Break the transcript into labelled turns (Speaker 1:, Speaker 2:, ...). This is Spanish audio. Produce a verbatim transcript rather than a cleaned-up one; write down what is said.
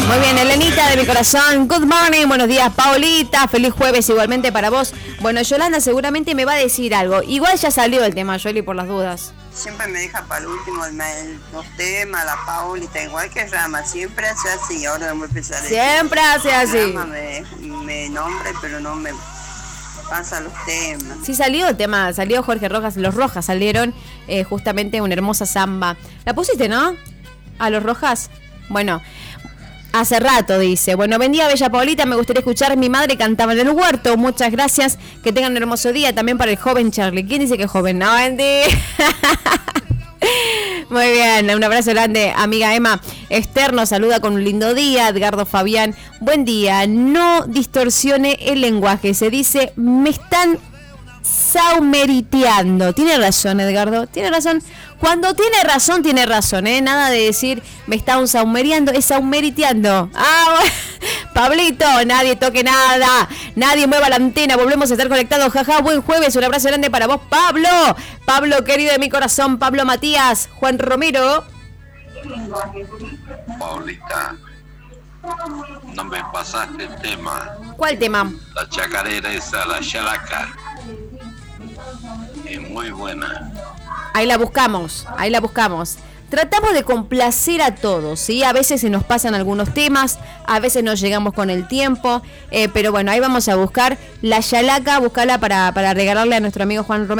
Speaker 1: Muy bien, Elenita de mi corazón, good morning, buenos días, Paulita, feliz jueves igualmente para vos. Bueno, Yolanda seguramente me va a decir algo. Igual ya salió el tema, Yoli, por las dudas.
Speaker 2: Siempre me deja para el último el, el, los temas, la Paulita, igual que Rama, siempre hace así, ahora me voy a empezar a decir.
Speaker 1: Siempre hace así.
Speaker 2: Rama me, me nombra, pero no me pasa los temas.
Speaker 1: Sí salió el tema, salió Jorge Rojas, los Rojas salieron eh, justamente una hermosa samba. ¿La pusiste, no? ¿A los Rojas? Bueno, hace rato dice. Bueno, buen día, bella Paulita, me gustaría escuchar mi madre cantaba en el huerto. Muchas gracias, que tengan un hermoso día. También para el joven Charlie. ¿Quién dice que es joven? No, Andy. Muy bien, un abrazo grande, amiga Emma. Esther nos saluda con un lindo día. Edgardo Fabián, buen día. No distorsione el lenguaje, se dice me están saumeriteando. Tiene razón, Edgardo, tiene razón. Cuando tiene razón, tiene razón, ¿eh? Nada de decir me están saumereando, es saumeriteando. Ah, bueno. Pablito, nadie toque nada, nadie mueva la antena, volvemos a estar conectados, jaja, buen jueves, un abrazo grande para vos, Pablo. Pablo, querido de mi corazón, Pablo Matías, Juan Romero.
Speaker 3: Paulita, no me pasaste el tema.
Speaker 1: ¿Cuál tema?
Speaker 3: La chacarera esa, la chalaca. Es muy buena.
Speaker 1: Ahí la buscamos, ahí la buscamos. Tratamos de complacer a todos, ¿sí? A veces se nos pasan algunos temas, a veces no llegamos con el tiempo, eh, pero bueno, ahí vamos a buscar la chalaca, buscarla para, para regalarle a nuestro amigo Juan Romero.